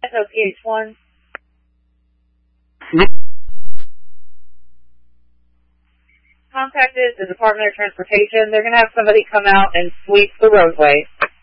PH1. Contacted the Department of Transportation. They're going to have somebody come out and sweep the roadway.